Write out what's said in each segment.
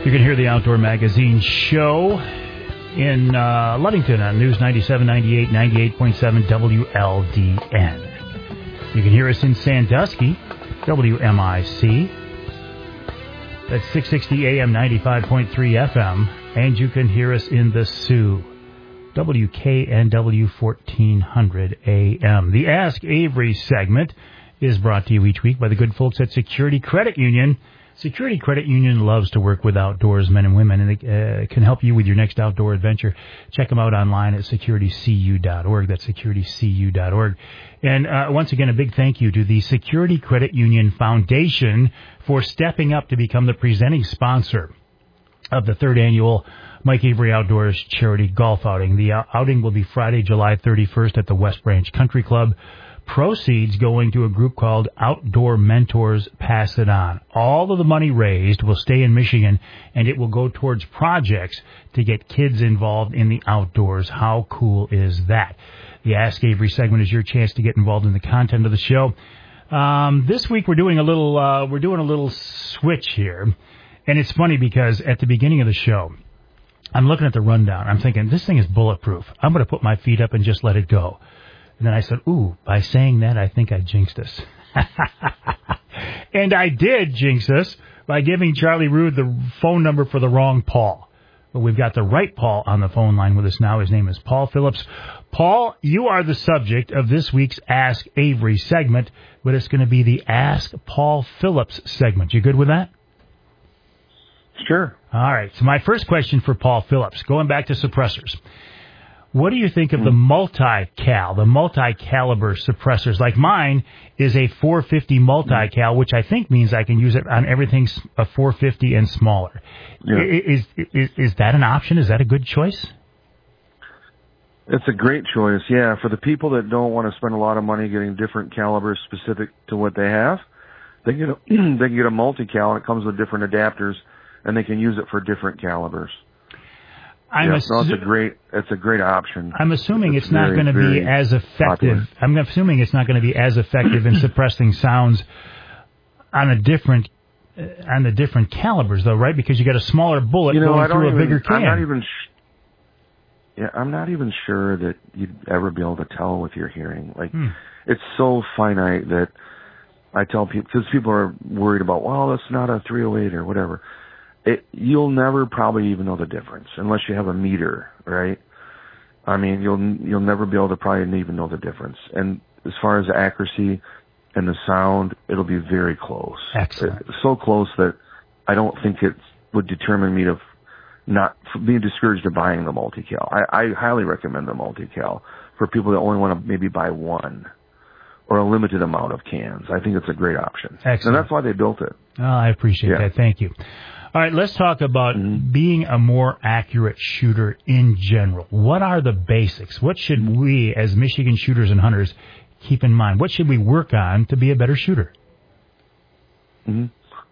You can hear the Outdoor Magazine show in Ludington on News 97, 98, 98.7 WLDN. You can hear us in Sandusky, WMIC. That's 660 AM, 95.3 FM. And you can hear us in the Sioux, WKNW 1400 AM. The Ask Avery segment is brought to you each week by the good folks at Security Credit Union. Security Credit Union loves to work with outdoors men and women, and they can help you with your next outdoor adventure. Check them out online at securitycu.org. That's securitycu.org. And once again, a big thank you to the Security Credit Union Foundation for stepping up to become the presenting sponsor of the third annual Mike Avery Outdoors Charity Golf Outing. The outing will be Friday, July 31st at the West Branch Country Club. Proceeds going to a group called Outdoor Mentors Pass It On. All of the money raised will stay in Michigan, and it will go towards projects to get kids involved in the outdoors. How cool is that? The Ask Avery segment is your chance to get involved in the content of the show. This week we're doing a little switch here, and it's funny because at the beginning of the show, I'm looking at the rundown. I'm thinking, this thing is bulletproof. I'm going to put my feet up and just let it go. And then I said, by saying that, I think I jinxed us. And I did jinx us by giving Charlie Rood the phone number for the wrong Paul. But we've got the right Paul on the phone line with us now. His name is Paul Phillips. Paul, you are the subject of this week's Ask Avery segment, but it's going to be the Ask Paul Phillips segment. You good with that? Sure. All right. So my first question for Paul Phillips, going back to suppressors. What do you think of the multi-caliber suppressors? Like mine is a 450 multi-cal, which I think means I can use it on everything a 450 and smaller. Yeah. Is that an option? Is that a good choice? It's a great choice, yeah. For the people that don't want to spend a lot of money getting different calibers specific to what they have, they can get a multi-cal, and it comes with different adapters, and they can use it for different calibers. It's a great option. I'm assuming it's not going to be as effective. Popular. I'm assuming it's not going to be as effective in suppressing sounds on the different calibers, though, right? Because you got a smaller bullet going through a bigger can. I'm not even sure that you'd ever be able to tell with your hearing. It's so finite that I tell people, because people are worried about, well, that's not a 308 or whatever. You'll never probably even know the difference unless you have a meter, right? I mean, you'll never be able to probably even know the difference. And as far as the accuracy and the sound, it'll be very close. Excellent. So close that I don't think it would determine me to not be discouraged of buying the multi-cal. I highly recommend the multi-cal for people that only want to maybe buy one or a limited amount of cans. I think it's a great option. Excellent. And that's why they built it. Oh, I appreciate that. Thank you. All right, let's talk about being a more accurate shooter in general. What are the basics? What should we, as Michigan shooters and hunters, keep in mind? What should we work on to be a better shooter? Mm-hmm.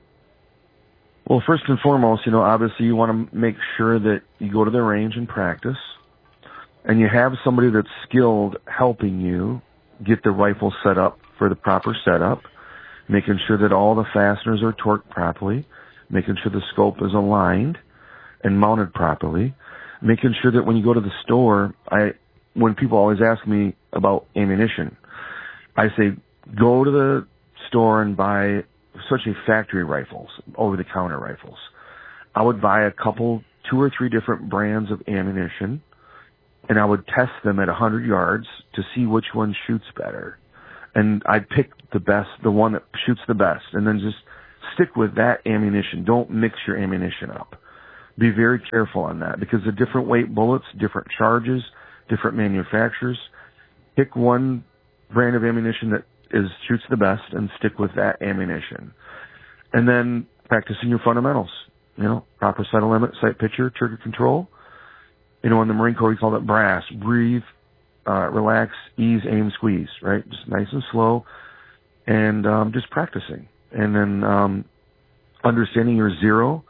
Well, first and foremost, obviously you want to make sure that you go to the range and practice, and you have somebody that's skilled helping you get the rifle set up for the proper setup, making sure that all the fasteners are torqued properly, making sure the scope is aligned and mounted properly, making sure that when you go to the store, when people always ask me about ammunition, I say, go to the store and buy especially factory rifles, over-the-counter rifles. I would buy a couple, 2 or 3 different brands of ammunition, and I would test them at 100 yards to see which one shoots better. And I'd pick the best, the one that shoots the best, and then just stick with that ammunition. Don't mix your ammunition up. Be very careful on that because the different weight bullets, different charges, different manufacturers. Pick one brand of ammunition that shoots the best and stick with that ammunition. And then practicing your fundamentals. Proper sight limit, sight picture, trigger control. In the Marine Corps we call it BRASS. Breathe, relax, ease, aim, squeeze, right? Just nice and slow. And just practicing. And then understanding your zero.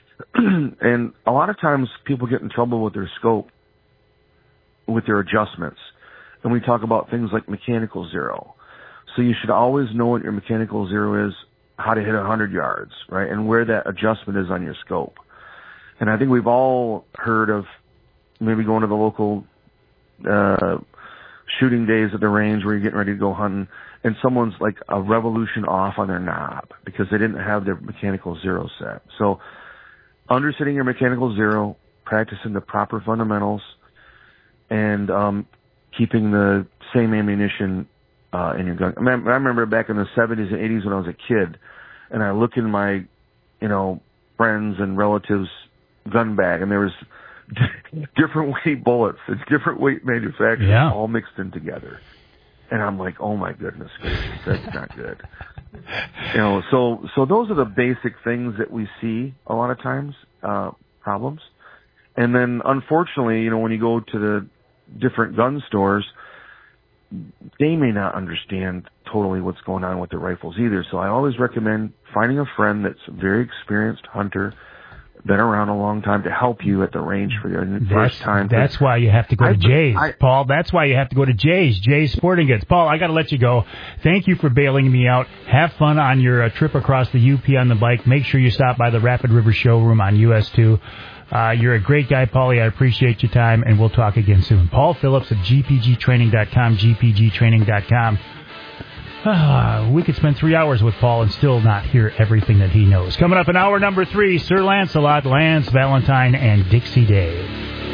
And a lot of times people get in trouble with their scope, with their adjustments. And we talk about things like mechanical zero. So you should always know what your mechanical zero is, how to hit 100 yards, right? And where that adjustment is on your scope. And I think we've all heard of maybe going to the local shooting days at the range where you're getting ready to go hunting, and someone's like a revolution off on their knob because they didn't have their mechanical zero set. So undersetting your mechanical zero, practicing the proper fundamentals, and keeping the same ammunition in your gun. I remember back in the 70s and 80s when I was a kid, and I look in my, friends and relatives' gun bag, and there was different weight bullets. It's different weight manufacturers all mixed in together. And I'm like, oh my goodness gracious, that's not good. So those are the basic things that we see a lot of times, problems. And then unfortunately, when you go to the different gun stores, they may not understand totally what's going on with the rifles either. So I always recommend finding a friend that's a very experienced hunter, been around a long time, to help you at the range for your first time. That's why you have to go to Jay's, Paul. That's why you have to go to Jay's Sporting Goods. Paul, I got to let you go. Thank you for bailing me out. Have fun on your trip across the UP on the bike. Make sure you stop by the Rapid River Showroom on US 2. You're a great guy, Paulie. I appreciate your time, and we'll talk again soon. Paul Phillips of GPGtraining.com, GPGtraining.com. We could spend 3 hours with Paul and still not hear everything that he knows. Coming up in hour number 3, Sir Lancelot, Lance Valentine, and Dixie Dave.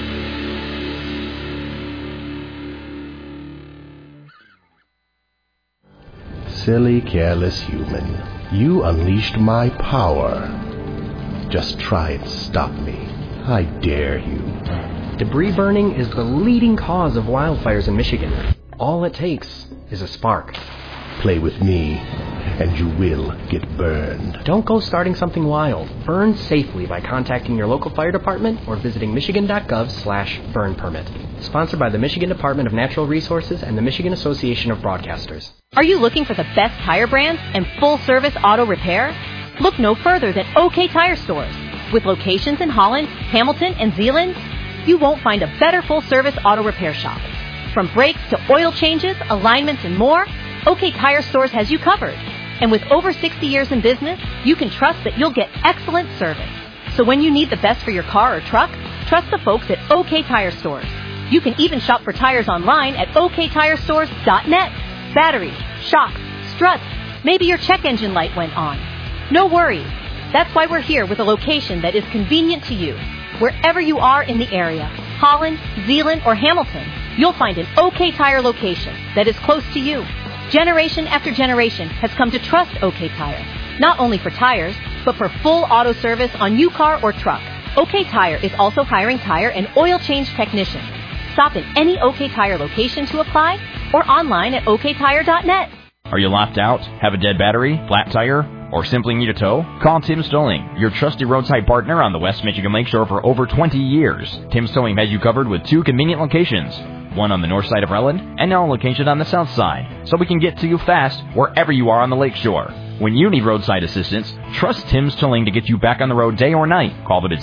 Silly, careless human. You unleashed my power. Just try and stop me. I dare you. Debris burning is the leading cause of wildfires in Michigan. All it takes is a spark. Play with me, and you will get burned. Don't go starting something wild. Burn safely by contacting your local fire department or visiting michigan.gov/burn permit. Sponsored by the Michigan Department of Natural Resources and the Michigan Association of Broadcasters. Are you looking for the best tire brands and full-service auto repair? Look no further than OK Tire Stores. With locations in Holland, Hamilton, and Zeeland, you won't find a better full-service auto repair shop. From brakes to oil changes, alignments, and more, OK Tire Stores has you covered. And with over 60 years in business, you can trust that you'll get excellent service. So when you need the best for your car or truck, trust the folks at OK Tire Stores. You can even shop for tires online at oktirestores.net. Batteries, shocks, struts, maybe your check engine light went on. No worries. That's why we're here with a location that is convenient to you. Wherever you are in the area, Holland, Zeeland, or Hamilton, you'll find an OK Tire location that is close to you. Generation after generation has come to trust OK Tire, not only for tires, but for full auto service on your car or truck. OK Tire is also hiring tire and oil change technicians. Stop in any OK Tire location to apply or online at oktire.net. Are you locked out, have a dead battery, flat tire, or simply need a tow? Call Tim's Towing, your trusty roadside partner on the West Michigan Lakeshore for over 20 years. Tim's Towing has you covered with 2 convenient locations, one on the north side of Relland and now a location on the south side, so we can get to you fast wherever you are on the lakeshore. When you need roadside assistance, trust Tim's Towing to get you back on the road day or night. Call them at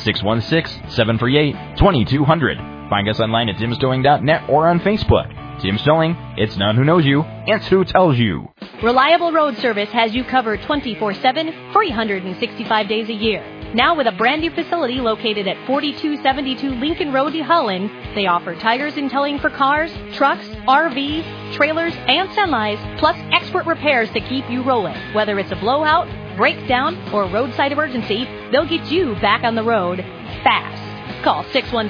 616-738-2200. Find us online at timstowing.net or on Facebook. Tim's Towing, it's not who knows you, it's who tells you. Reliable Road Service has you covered 24/7, 365 days a year. Now with a brand new facility located at 4272 Lincoln Road, Holland, they offer tires and towing for cars, trucks, RVs, trailers, and semis, plus expert repairs to keep you rolling. Whether it's a blowout, breakdown, or roadside emergency, they'll get you back on the road fast. Call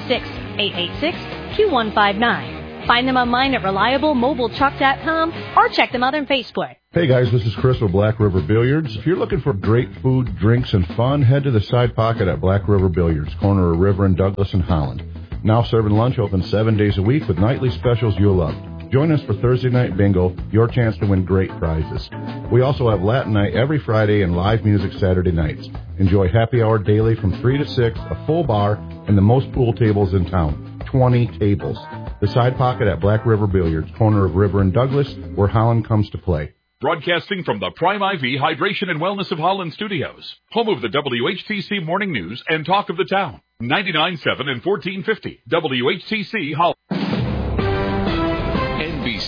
616-886-2159. Find them online at reliablemobiletruck.com or check them out on Facebook. Hey guys, this is Chris with Black River Billiards. If you're looking for great food, drinks, and fun, head to the Side Pocket at Black River Billiards, corner of River and Douglas in Holland. Now serving lunch, open 7 days a week with nightly specials you'll love. Join us for Thursday Night Bingo, your chance to win great prizes. We also have Latin Night every Friday and live music Saturday nights. Enjoy happy hour daily from 3 to 6, a full bar, and the most pool tables in town. 20 tables. The Side Pocket at Black River Billiards, corner of River and Douglas, where Holland comes to play. Broadcasting from the Prime IV Hydration and Wellness of Holland Studios, home of the WHTC Morning News and Talk of the Town. 99.7 and 1450 WHTC Holland. NBC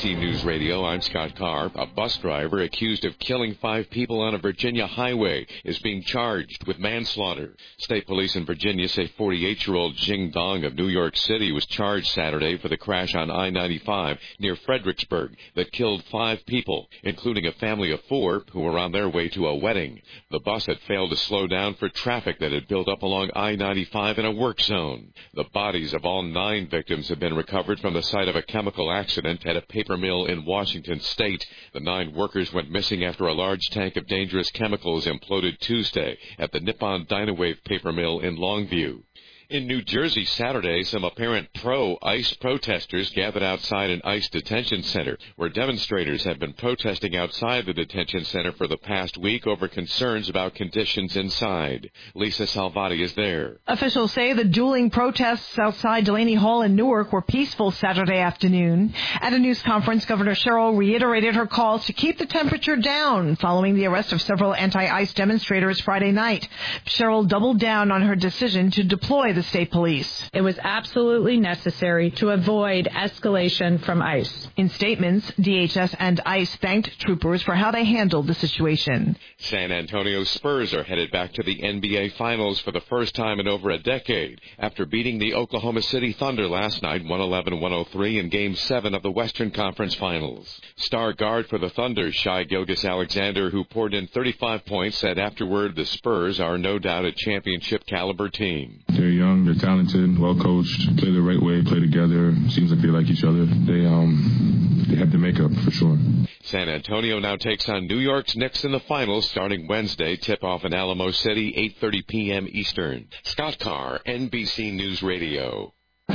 NBC News Radio, I'm Scott Carr. A bus driver accused of killing 5 people on a Virginia highway is being charged with manslaughter. State police in Virginia say 48-year-old Jing Dong of New York City was charged Saturday for the crash on I-95 near Fredericksburg that killed 5 people, including a family of 4 who were on their way to a wedding. The bus had failed to slow down for traffic that had built up along I-95 in a work zone. The bodies of all 9 victims have been recovered from the site of a chemical accident at a paper mill in Washington State. The 9 workers went missing after a large tank of dangerous chemicals imploded Tuesday at the Nippon Dynawave paper mill in Longview. In New Jersey Saturday, some apparent pro-ICE protesters gathered outside an ICE detention center, where demonstrators have been protesting outside the detention center for the past week over concerns about conditions inside. Lisa Salvati is there. Officials say the dueling protests outside Delaney Hall in Newark were peaceful Saturday afternoon. At a news conference, Governor Sherrill reiterated her calls to keep the temperature down following the arrest of several anti-ICE demonstrators Friday night. Sherrill doubled down on her decision to deploy the state police. It was absolutely necessary to avoid escalation from ICE. In statements, DHS and ICE thanked troopers for how they handled the situation. San Antonio Spurs are headed back to the NBA Finals for the first time in over a decade after beating the Oklahoma City Thunder last night 111-103 in Game 7 of the Western Conference Finals. Star guard for the Thunder, Shai Gilgeous-Alexander, who poured in 35 points, said afterward the Spurs are no doubt a championship-caliber team. They're young, they're talented, well-coached, play the right way, play together. Seems like they like each other. They have the makeup for sure. San Antonio now takes on New York's Knicks in the finals starting Wednesday. Tip-off in Alamo City, 8:30 p.m. Eastern. Scott Carr, NBC News Radio.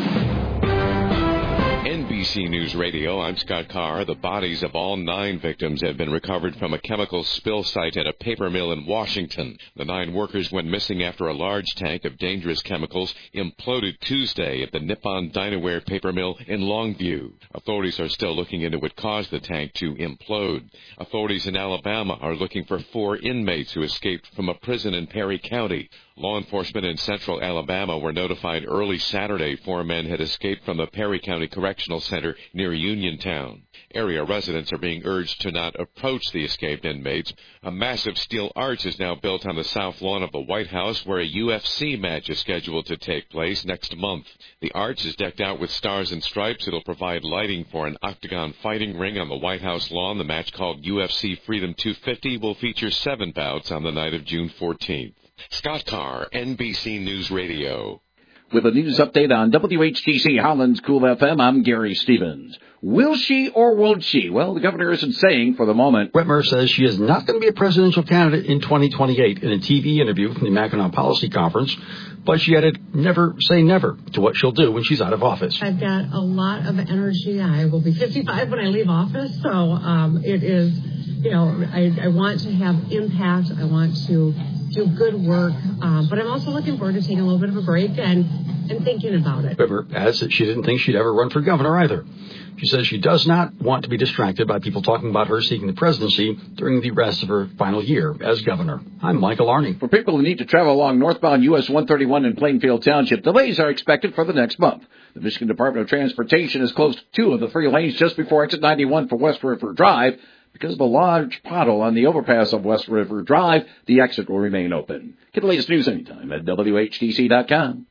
NBC News Radio, I'm Scott Carr. The bodies of all 9 victims have been recovered from a chemical spill site at a paper mill in Washington. The 9 workers went missing after a large tank of dangerous chemicals imploded Tuesday at the Nippon Dynawave paper mill in Longview. Authorities are still looking into what caused the tank to implode. Authorities in Alabama are looking for 4 inmates who escaped from a prison in Perry County. Law enforcement in central Alabama were notified early Saturday 4 men had escaped from the Perry County Correctional Center near Uniontown. Area residents are being urged to not approach the escaped inmates. A massive steel arch is now built on the south lawn of the White House, where a UFC match is scheduled to take place next month. The arch is decked out with stars and stripes. It'll provide lighting for an octagon fighting ring on the White House lawn. The match, called UFC Freedom 250, will feature 7 bouts on the night of June 14th. Scott Carr, NBC News Radio. With a news update on WHTC Holland's Cool FM, I'm Gary Stevens. Will she or won't she? Well, the governor isn't saying for the moment. Whitmer says she is not going to be a presidential candidate in 2028 in a TV interview from the Mackinac Policy Conference, but she added, never say never to what she'll do when she's out of office. I've got a lot of energy. I will be 55 when I leave office, so it is, I want to have impact. I want to do good work, but I'm also looking forward to taking a little bit of a break and thinking about it. Whitmer adds that she didn't think she'd ever run for governor either. She says she does not want to be distracted by people talking about her seeking the presidency during the rest of her final year as governor. I'm Michael Arning. For people who need to travel along northbound US 131 in Plainfield Township, delays are expected for the next month. The Michigan Department of Transportation has closed 2 of the 3 lanes just before exit 91 for West River Drive. Because of a large pothole on the overpass of West River Drive, the exit will remain open. Get the latest news anytime at WHTC.com.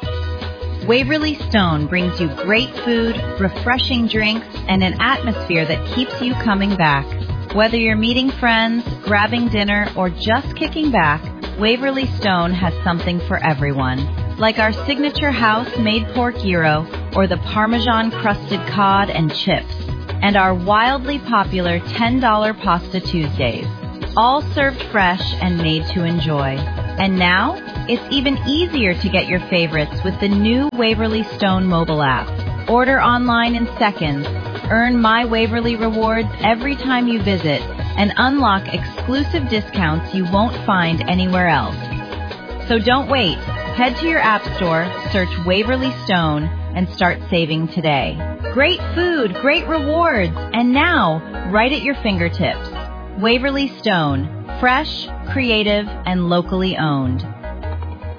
Waverly Stone brings you great food, refreshing drinks, and an atmosphere that keeps you coming back. Whether you're meeting friends, grabbing dinner, or just kicking back, Waverly Stone has something for everyone. Like our signature house-made pork gyro or the Parmesan-crusted cod and chips. And our wildly popular $10 Pasta Tuesdays, all served fresh and made to enjoy. And now, it's even easier to get your favorites with the new Waverly Stone mobile app. Order online in seconds, earn My Waverly rewards every time you visit, and unlock exclusive discounts you won't find anywhere else. So don't wait. Head to your app store, search Waverly Stone, and start saving today. Great food, great rewards, and now, right at your fingertips. Waverly Stone, fresh, creative, and locally owned.